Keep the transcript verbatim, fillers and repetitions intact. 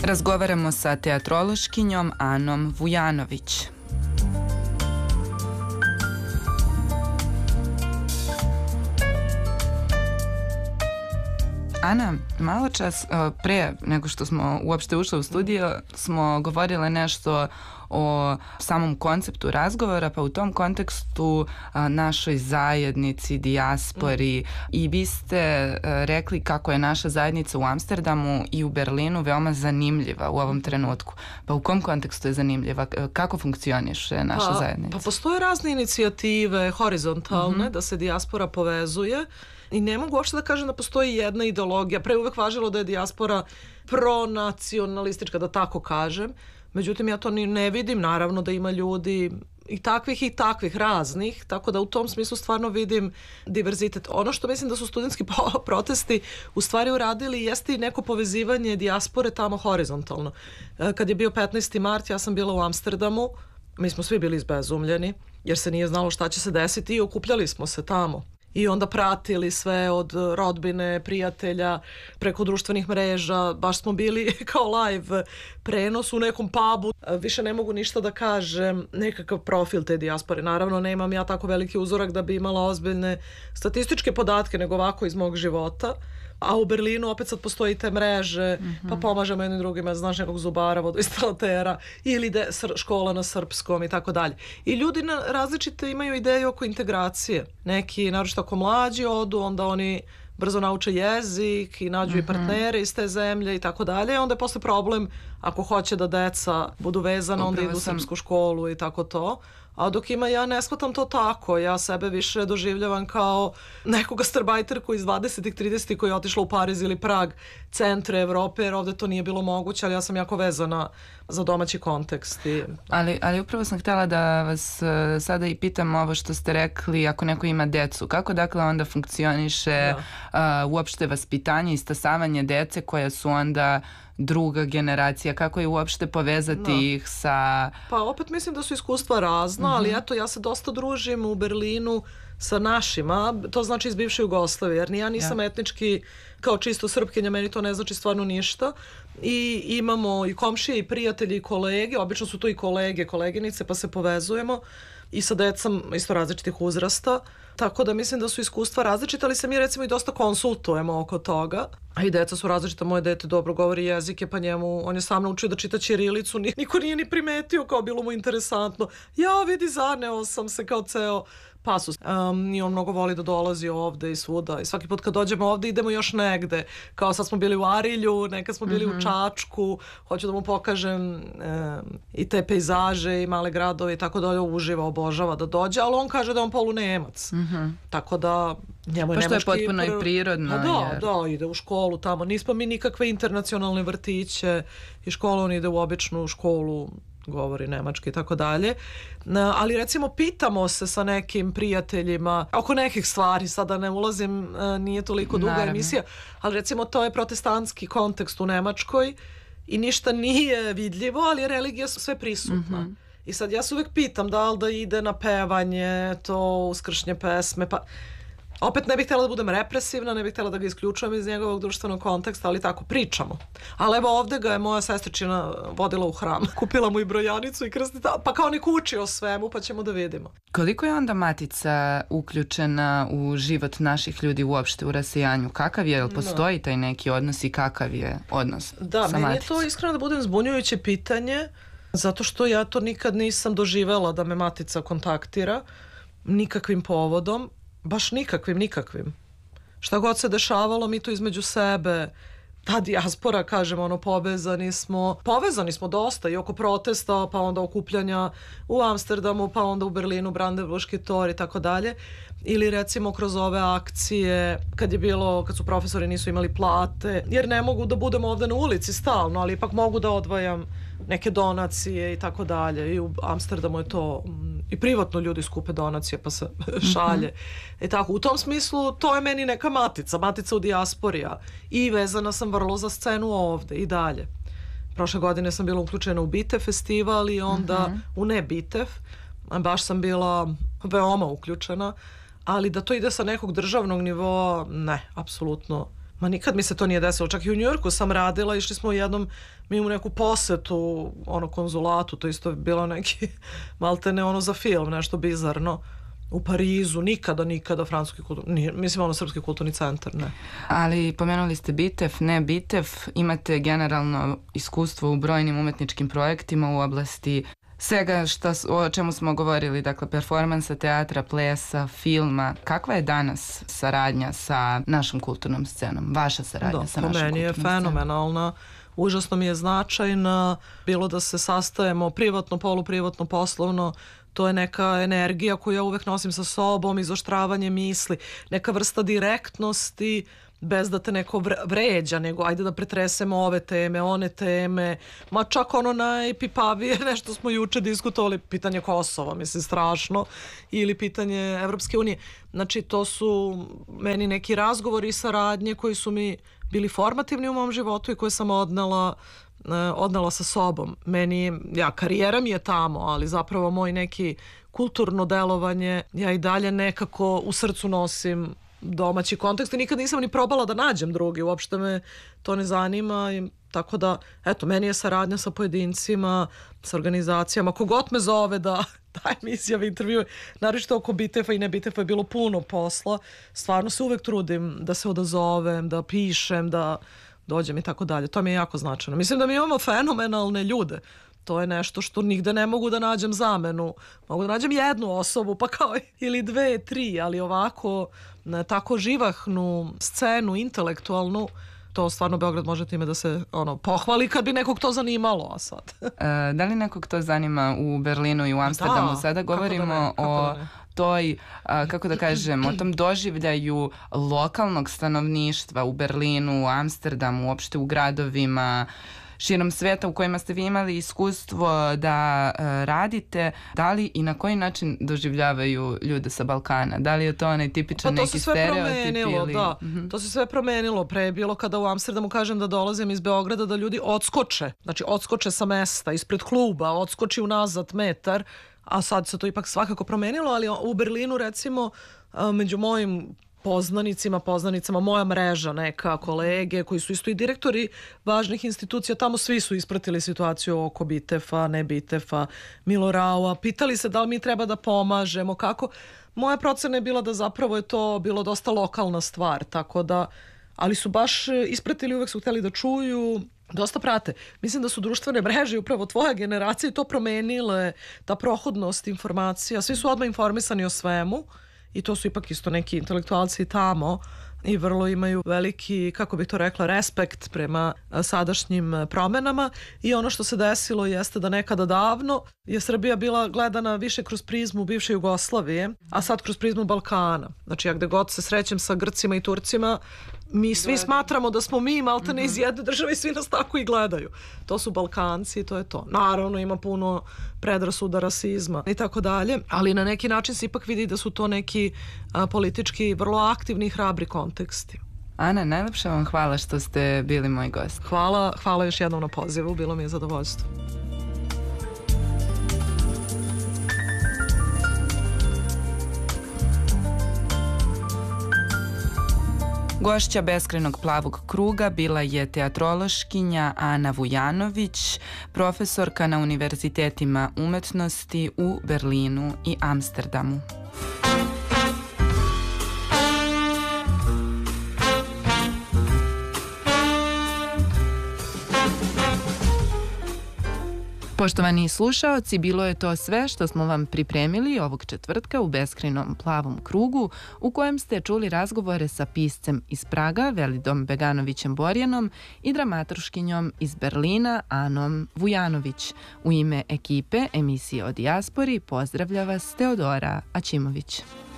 Razgovaramo sa teatrološkinjom Anom Vujanović. Ana, malo čas pre nego što smo uopšte ušli u studio smo govorile nešto o samom konceptu razgovora, pa u tom kontekstu a, našoj zajednici, dijaspori mm. i vi ste a, rekli kako je naša zajednica u Amsterdamu i u Berlinu veoma zanimljiva u ovom trenutku. Pa u kom kontekstu je zanimljiva? Kako funkcioniše naša pa, zajednica? Pa postoje razne inicijative horizontalne mm-hmm. da se dijaspora povezuje i ne mogu uopšte da kažem da postoji jedna ideologija. Pre uvek važilo da je dijaspora pronacionalistička, da tako kažem. Međutim, ja to ni ne vidim, naravno da ima ljudi i takvih i takvih raznih, tako da u tom smislu stvarno vidim diverzitet. Ono što mislim da su studentski protesti u stvari uradili jeste i neko povezivanje dijaspore tamo horizontalno. Kad je bio petnaesti mart, ja sam bila u Amsterdamu, mi smo svi bili izbezumljeni, jer se nije znalo šta će se desiti i okupljali smo se tamo. I onda pratili sve od rodbine, prijatelja, preko društvenih mreža, baš smo bili kao live prenos u nekom pubu. Više ne mogu ništa da kažem, nekakav profil te dijaspore. Naravno, nemam ja tako veliki uzorak da bi imala ozbiljne statističke podatke, nego ovako iz mog života. A u Berlinu opet sad postoji te mreže, mm-hmm. pa pomažemo jednim drugima, znaš nekog zubara, vodoinstalatera ili de, sr, škola na srpskom i tako dalje. I ljudi na različite imaju ideje oko integracije. Neki, naročito ako mlađi odu, onda oni brzo nauče jezik i nađu mm-hmm. i partnere iz te zemlje i tako dalje. Onda je posle problem ako hoće da deca budu vezana, onda idu u srpsku školu i tako to. A dok ima, ja ne shvatam to tako. Ja sebe više doživljavam kao nekoga starbajterku iz dvadesetih, tridesetih koji je otišla u Pariz ili Prag, centre Evrope, jer ovde to nije bilo moguće, ali ja sam jako vezana za domaći kontekst. I... Ali, ali upravo sam htjela da vas uh, sada i pitam ovo što ste rekli, ako neko ima decu, kako dakle onda funkcioniše uh, uopšte vaspitanje i stasavanje dece koja su onda druga generacija, kako je uopšte povezati no. ih sa... Pa opet mislim da su iskustva razna, mm-hmm. ali eto, ja se dosta družim u Berlinu sa našima, to znači iz bivše Jugoslavije, jer ni ja nisam ja. etnički kao čisto Srpkinja, meni to ne znači stvarno ništa. I imamo i komšije, i prijatelji, i kolege, obično su to i kolege, koleginice, pa se povezujemo i sa decom isto različitih uzrasta. Tako da mislim da su iskustva različita, ali se mi recimo i dosta konsultujemo oko toga. A i deca su različita, moje dete dobro govori jezike, pa njemu, on je sam naučio da čita ćirilicu, niko nije ni primetio, kao bilo mu interesantno. Ja vidi, zaneo sam se kao ceo pasus. Um, I on mnogo voli da dolazi ovde i svuda. I svaki put kad dođemo ovde idemo još negde. Kao sad smo bili u Arilju, nekad smo bili mm-hmm. u Čačku. Hoću da mu pokažem um, i te pejzaže i male gradove i tako dalje. Uživa, obožava da dođe, ali on kaže da je on polu Nemac. Mm-hmm. Tako da njemu je pa što je potpuno pr... i prirodno. Pa da, jer... da, ide u školu tamo. Nismo mi nikakve internacionalne vrtiće i školu, on ide u običnu školu, govori nemački i tako dalje. Ali recimo pitamo se sa nekim prijateljima oko nekih stvari, sada ne ulazim, nije toliko duga Naravno. emisija, ali recimo to je protestantski kontekst u Nemačkoj i ništa nije vidljivo, ali je religija sve prisutna. Mm-hmm. I sad ja se uvijek pitam da li da ide na pevanje, to uskršnje pesme, pa opet ne bih htjela da budem represivna, ne bih htjela da ga isključujem iz njegovog društvenog konteksta, ali tako pričamo. Ali evo ovdje ga je moja sestričina vodila u hram. Kupila mu i brojanicu i krstni, pa kao nek uči o svemu, pa ćemo da vidimo. Koliko je onda Matica uključena u život naših ljudi uopšte u rasejanju? Kakav je, postoji taj neki odnos i kakav je odnos da, sa meni Maticom? Je to iskreno da budem zbunjujuće pitanje, zato što ja to nikad nisam doživela da me Matica kontaktira nikakvim povodom. Baš nikakvim, nikakvim. Šta god se dešavalo, mi tu između sebe, ta dijaspora, kažem, ono, povezani smo, povezani smo dosta i oko protesta, pa onda okupljanja u Amsterdamu, pa onda u Berlinu, Brandenburški tor i tako dalje. Ili recimo kroz ove akcije, kad je bilo, kad su profesori nisu imali plate, jer ne mogu da budem ovde na ulici stalno, ali ipak mogu da odvajam neke donacije i tako dalje. I u Amsterdamu je to i privatno ljudi skupe donacije pa se šalje. Mm-hmm. I tako, u tom smislu to je meni neka matica, matica u dijaspori. I vezana sam vrlo za scenu ovde i dalje. Prošle godine sam bila uključena u Bitev festival i onda mm-hmm. u ne Bitev. Baš sam bila veoma uključena, ali da to ide sa nekog državnog nivoa, ne, apsolutno. Ma nikad mi se to nije desilo. Čak i u Njujorku sam radila, išli smo jednom mi u neku posetu, ono, konzulatu, to isto je bilo neki, maltene ono za film, nešto bizarno. U Parizu, nikada, nikada francuski kulturni, mislim ono srpski kulturni centar, ne. Ali pomenuli ste Bitev, ne Bitev, imate generalno iskustvo u brojnim umetničkim projektima u oblasti svega što, o čemu smo govorili, dakle performansa, teatra, plesa, filma. Kakva je danas saradnja sa našom kulturnom scenom? Vaša saradnja da, sa našom kulturnom scenom? Da, po meni je fenomenalna. Užasno mi je značajna, bilo da se sastajemo privatno, poluprivatno, poslovno, to je neka energija koju ja uvek nosim sa sobom, izoštravanje misli, neka vrsta direktnosti, bez da te neko vređa, nego ajde da pretresemo ove teme, one teme, ma čak ono najpipavije, nešto smo juče diskutovali, pitanje Kosova, mislim, strašno, ili pitanje Evropske unije. Znači, to su meni neki razgovori i saradnje koji su mi bili formativni u mom životu i koje sam odnela odnala sa sobom. Meni, ja, karijera mi je tamo, ali zapravo moj neki kulturno delovanje, ja i dalje nekako u srcu nosim domaći kontekst i nikad nisam ni probala da nađem drugi, uopšte me to ne zanima i tako da, eto, meni je saradnja sa pojedincima, sa organizacijama, kogod me zove da dajem izjave, intervjue, naročito oko Bitefa i ne Bitefa je bilo puno posla, stvarno se uvek trudim da se odazovem, da pišem, da dođem i tako dalje. To mi je jako značajno. Mislim da mi imamo fenomenalne ljude. To je nešto što nigde ne mogu da nađem zamenu. Mogu da nađem jednu osobu, pa kao ili dve, tri, ali ovako na tako živahnu scenu, intelektualnu, to stvarno Beograd može time da se ono pohvali kad bi nekog to zanimalo, a sad. e, da li nekog to zanima u Berlinu i u Amsterdamu? Da, sada govorimo da ne, o da toj, a, kako da kažem, o tom doživljaju lokalnog stanovništva u Berlinu, u Amsterdamu, uopšte u gradovima širom sveta u kojima ste vi imali iskustvo da uh, radite, da li i na koji način doživljavaju ljude sa Balkana? Da li je to onaj tipičan pa neki stereotip ili... Da, mm-hmm. To se sve promenilo. Pre je bilo kada u Amsterdamu kažem da dolazim iz Beograda da ljudi odskoče, znači odskoče sa mesta, ispred kluba, odskoči unazad metar, a sad se to ipak svakako promenilo, ali u Berlinu recimo među mojim poznanicima, poznanicama, moja mreža, neka kolege koji su isto i direktori važnih institucija, tamo svi su ispratili situaciju oko Bitefa, ne Bitefa, Miloraua, pitali se da li mi treba da pomažemo, kako. Moja procena je bila da zapravo je to bilo dosta lokalna stvar, tako da, ali su baš ispratili, uvek su hteli da čuju, dosta prate. Mislim da su društvene mreže, upravo tvoja generacija, to promenile, ta prohodnost informacija, svi su odmah informisani o svemu. I to su ipak isto neki intelektualci tamo i vrlo imaju veliki, kako bih to rekla, respekt prema sadašnjim promenama i ono što se desilo jeste da nekada davno je Srbija bila gledana više kroz prizmu bivše Jugoslavije, a sad kroz prizmu Balkana. Znači ja gde god se srećem sa Grcima i Turcima, mi svi smatramo da smo mi maltene iz jedne države i svi nas tako i gledaju. To su Balkanci i to je to. Naravno ima puno predrasuda, rasizma i tako dalje, ali na neki način se ipak vidi da su to neki a, politički vrlo aktivni i hrabri konteksti. Ana, najlepše vam hvala što ste bili moj gost. Hvala, hvala još jednom na pozivu, bilo mi je zadovoljstvo. Gošća Beskrajnog plavog kruga bila je teatrološkinja Ana Vujanović, profesorka na univerzitetima umetnosti u Berlinu i Amsterdamu. Poštovani slušaoci, bilo je to sve što smo vam pripremili ovog četvrtka u Beskrajnom plavom krugu, u kojem ste čuli razgovore sa piscem iz Praga, Velidom Beganovićem Borjanom i dramaturškinjom iz Berlina, Anom Vujanović. U ime ekipe emisije o dijaspori pozdravlja vas Teodora Aćimović.